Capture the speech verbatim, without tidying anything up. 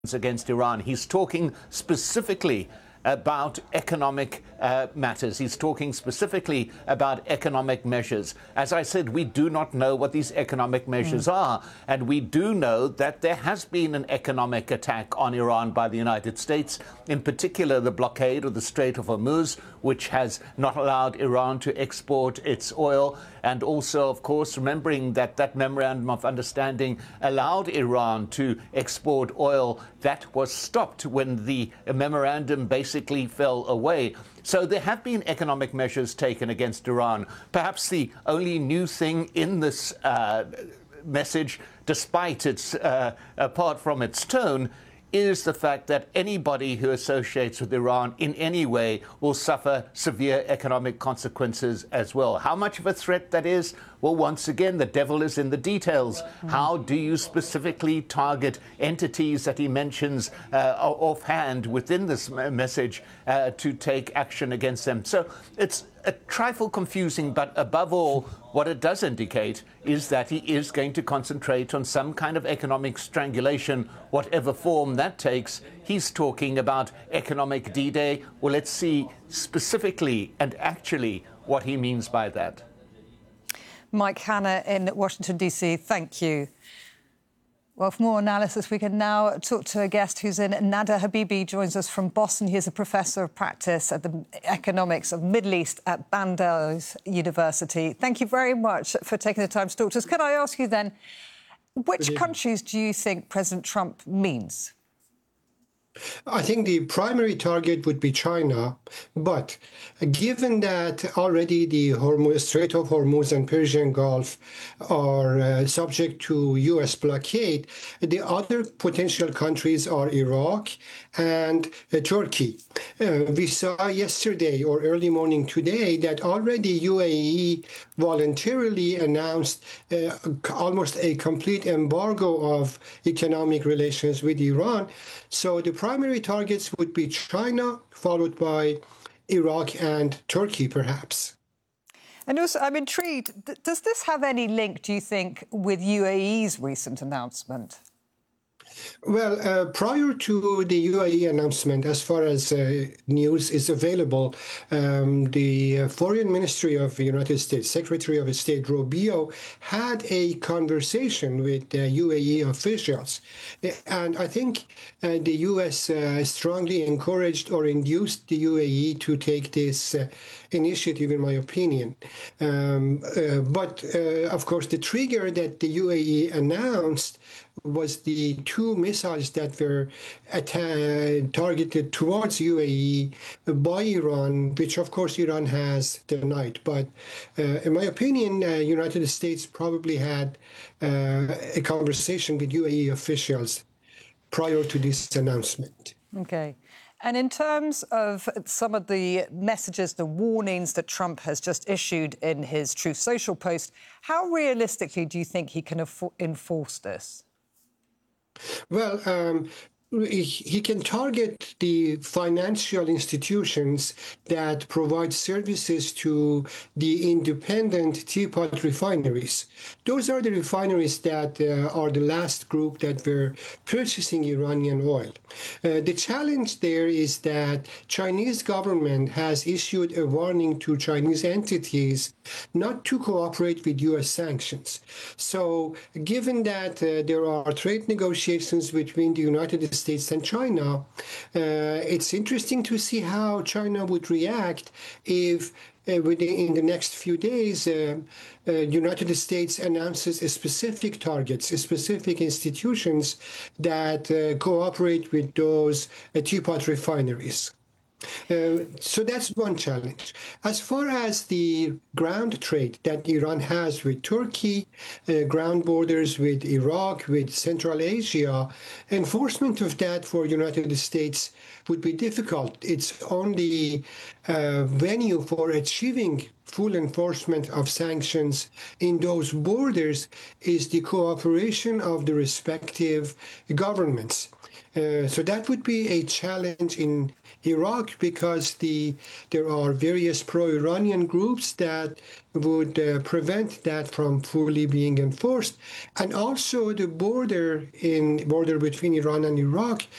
against Iran. He's talking specifically about economic uh, matters. He's talking specifically about economic measures. As I said, we do not know what these economic measures mm. are. And we do know that there has been an economic attack on Iran by the United States, in particular the blockade of the Strait of Hormuz, which has not allowed Iran to export its oil. And also, of course, remembering that that memorandum of understanding allowed Iran to export oil. That was stopped when the memorandum basically fell away. So there have been economic measures taken against Iran. Perhaps the only new thing in this uh, message, despite its, uh, apart from its tone, is the fact that anybody who associates with Iran in any way will suffer severe economic consequences as well. How much of a threat that is? Well, once again, the devil is in the details. Mm. How do you specifically target entities that he mentions uh, offhand within this message uh, to take action against them? So it's a trifle confusing, but above all, what it does indicate is that he is going to concentrate on some kind of economic strangulation, whatever form that takes. He's talking about economic D-Day. Well, let's see specifically and actually what he means by that. Mike Hanna in Washington, D C, thank you. Well, for more analysis, we can now talk to a guest who's in. Nader Habibi joins us from Boston. He is a professor of practice at the economics of Middle East at Brandeis University. Thank you very much for taking the time to talk to us. Can I ask you then, which countries do you think President Trump means? I think the primary target would be China, but given that already the Hormuz, Strait of Hormuz and Persian Gulf are uh, subject to U S blockade, the other potential countries are Iraq and uh, Turkey. Uh, we saw yesterday or early morning today that already U A E voluntarily announced uh, almost a complete embargo of economic relations with Iran. So the primary targets would be China, followed by Iraq and Turkey, perhaps. And also, I'm intrigued, does this have any link, do you think, with U A E's recent announcement? Well, uh, prior to the U A E announcement, as far as uh, news is available, um, the Foreign Ministry of the United States, Secretary of State Rubio, had a conversation with uh, U A E officials. And I think uh, the U S uh, strongly encouraged or induced the U A E to take this uh, initiative, in my opinion. Um, uh, but, uh, of course, the trigger that the U A E announced was the two missiles that were targeted towards U A E by Iran, which, of course, Iran has denied. But uh, in my opinion, uh, United States probably had uh, a conversation with U A E officials prior to this announcement. Okay. And in terms of some of the messages, the warnings that Trump has just issued in his Truth Social post, how realistically do you think he can enforce this? Well, um, he can target the financial institutions that provide services to the independent teapot refineries. Those are the refineries that uh, are the last group that were purchasing Iranian oil. Uh, the challenge there is that Chinese government has issued a warning to Chinese entities not to cooperate with U S sanctions. So given that uh, there are trade negotiations between the United States States and China, uh, it's interesting to see how China would react if uh, within in the next few days uh, uh, United States announces specific targets, specific institutions that uh, cooperate with those uh, teapot refineries. Uh, so that's one challenge. As far as the ground trade that Iran has with Turkey, uh, ground borders with Iraq, with Central Asia, enforcement of that for United States would be difficult. It's only uh, venue for achieving full enforcement of sanctions in those borders is the cooperation of the respective governments. Uh, so that would be a challenge in Iraq because the there are various pro-Iranian groups that would uh, prevent that from fully being enforced. And also the border in border between Iran and Iraq